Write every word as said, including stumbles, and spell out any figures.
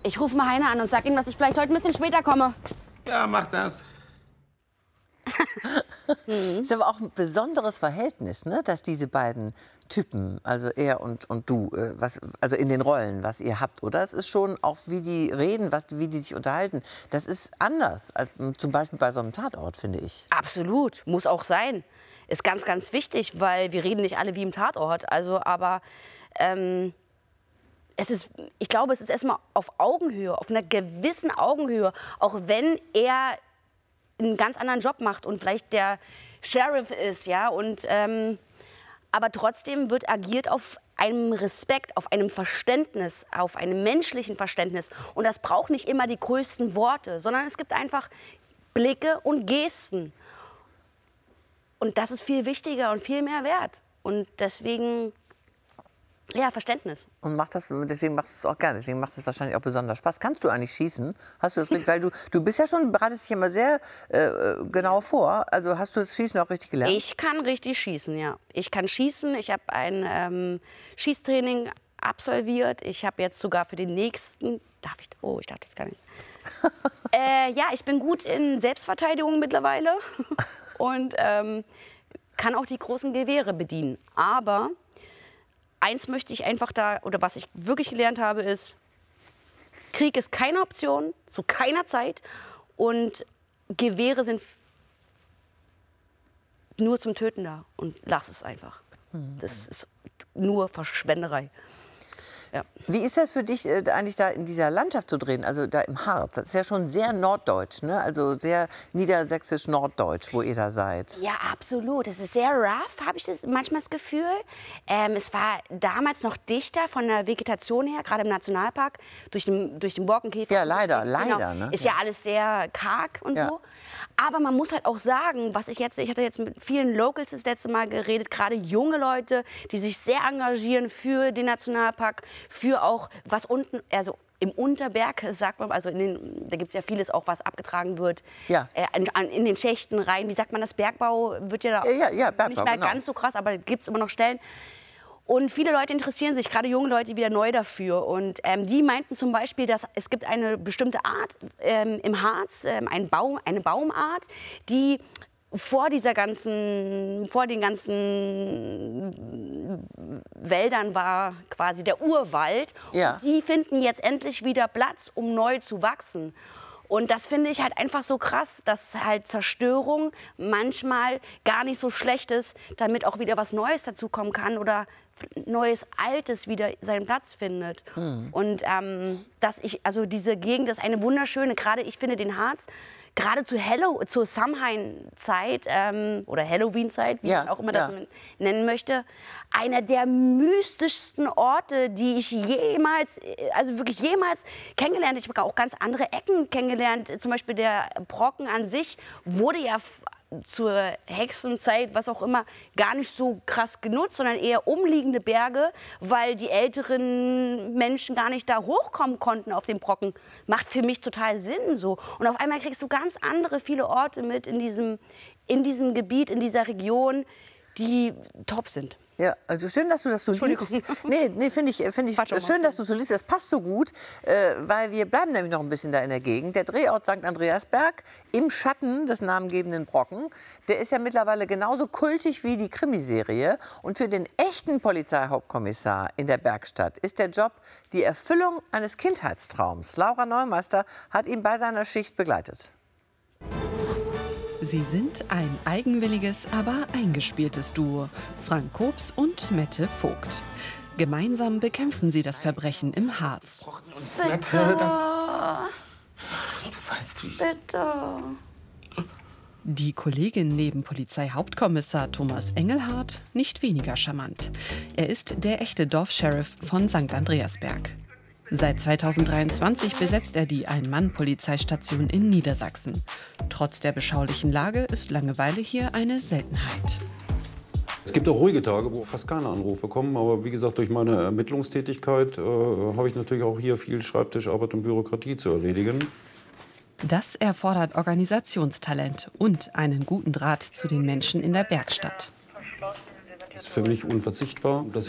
Ich rufe mal Heiner an und sag ihm, dass ich vielleicht heute ein bisschen später komme. Ja, mach das. Mhm. Ist aber auch ein besonderes Verhältnis, ne? Dass diese beiden Typen, also er und, und du, äh, was, also in den Rollen, was ihr habt, oder? Es ist schon auch, wie die reden, was, wie die sich unterhalten. Das ist anders als zum Beispiel bei so einem Tatort, finde ich. Absolut, muss auch sein. Ist ganz, ganz wichtig, weil wir reden nicht alle wie im Tatort. Also, aber ähm, es ist, ich glaube, es ist erstmal auf Augenhöhe, auf einer gewissen Augenhöhe, auch wenn er einen ganz anderen Job macht und vielleicht der Sheriff ist, ja, und ähm, aber trotzdem wird agiert auf einem Respekt, auf einem Verständnis, auf einem menschlichen Verständnis. Und das braucht nicht immer die größten Worte, sondern es gibt einfach Blicke und Gesten. Und das ist viel wichtiger und viel mehr wert. Und deswegen, ja, Verständnis. Und macht das, deswegen machst du es auch gerne. Deswegen macht es wahrscheinlich auch besonders Spaß. Kannst du eigentlich schießen? Hast du das richtig? Weil du, du bist ja schon, bereitest dich immer sehr äh, genau vor. Also hast du das Schießen auch richtig gelernt? Ich kann richtig schießen, ja. Ich kann schießen. Ich habe ein ähm, Schießtraining absolviert. Ich habe jetzt sogar für den nächsten, darf ich, oh, ich darf das gar nicht. äh, ja, ich bin gut in Selbstverteidigung mittlerweile und ähm, kann auch die großen Gewehre bedienen. Aber eins möchte ich einfach da, oder was ich wirklich gelernt habe, ist, Krieg ist keine Option, zu keiner Zeit. Und Gewehre sind nur zum Töten da. Und lass es einfach. Das ist nur Verschwenderei. Ja. Wie ist das für dich, äh, eigentlich da in dieser Landschaft zu drehen, also da im Harz? Das ist ja schon sehr norddeutsch, ne? Also sehr niedersächsisch-norddeutsch, wo ihr da seid. Ja, absolut. Es ist sehr rough, habe ich das manchmal das Gefühl. Ähm, es war damals noch dichter von der Vegetation her, gerade im Nationalpark, durch den, durch den Borkenkäfer. Ja, leider, genau, leider. Ne? Ist ja. ja alles sehr karg und ja. so. Aber man muss halt auch sagen, was ich jetzt, ich hatte jetzt mit vielen Locals das letzte Mal geredet, gerade junge Leute, die sich sehr engagieren für den Nationalpark, für auch was unten, also im Unterberg, sagt man, also in den, da gibt es ja vieles auch, was abgetragen wird, ja. äh, in, in den Schächten rein. Wie sagt man das? Bergbau wird ja da ja, ja, ja, Bergbau, nicht mehr genau. ganz so krass, aber gibt es immer noch Stellen. Und viele Leute interessieren sich, gerade junge Leute, wieder neu dafür. Und ähm, die meinten zum Beispiel, dass es gibt eine bestimmte Art ähm, im Harz, ähm, ein Baum, eine Baumart, die vor dieser ganzen, vor den ganzen Wäldern war quasi der Urwald. Ja. Und die finden jetzt endlich wieder Platz, um neu zu wachsen. Und das finde ich halt einfach so krass, dass halt Zerstörung manchmal gar nicht so schlecht ist, damit auch wieder was Neues dazukommen kann oder Neues, Altes wieder seinen Platz findet. Mhm. Und ähm, dass ich, also diese Gegend ist eine wunderschöne, gerade ich finde den Harz, gerade zu Hallow, zur Samhain-Zeit ähm, oder Halloween-Zeit, wie ja, man auch immer ja. das nennen möchte, einer der mystischsten Orte, die ich jemals, also wirklich jemals kennengelernt. Ich habe auch ganz andere Ecken kennengelernt. Zum Beispiel der Brocken an sich wurde ja zur Hexenzeit, was auch immer, gar nicht so krass genutzt, sondern eher umliegende Berge, weil die älteren Menschen gar nicht da hochkommen konnten auf den Brocken. Macht für mich total Sinn so. Und auf einmal kriegst du ganz andere, viele Orte mit in diesem, in diesem Gebiet, in dieser Region, die top sind. Ja, also schön, dass du das so liest. Nee, nee, finde ich, find ich schön, dass du so liest. Das passt so gut, äh, weil wir bleiben nämlich noch ein bisschen da in der Gegend. Der Drehort Sankt Andreasberg im Schatten des namengebenden Brocken, der ist ja mittlerweile genauso kultig wie die Krimiserie. Und für den echten Polizeihauptkommissar in der Bergstadt ist der Job die Erfüllung eines Kindheitstraums. Laura Neumeister hat ihn bei seiner Schicht begleitet. Sie sind ein eigenwilliges, aber eingespieltes Duo. Frank Kobs und Mette Vogt. Gemeinsam bekämpfen sie das Verbrechen im Harz. Mette, das... Du weißt, wie es... Bitte. Die Kollegin neben Polizeihauptkommissar Thomas Engelhardt nicht weniger charmant. Er ist der echte Dorfsheriff von Sankt Andreasberg. Seit zweitausenddreiundzwanzig besetzt er die Ein-Mann-Polizeistation in Niedersachsen. Trotz der beschaulichen Lage ist Langeweile hier eine Seltenheit. Es gibt auch ruhige Tage, wo fast keine Anrufe kommen. Aber wie gesagt, durch meine Ermittlungstätigkeit äh, habe ich natürlich auch hier viel Schreibtischarbeit und Bürokratie zu erledigen. Das erfordert Organisationstalent und einen guten Draht zu den Menschen in der Bergstadt. Das ist für mich unverzichtbar, dass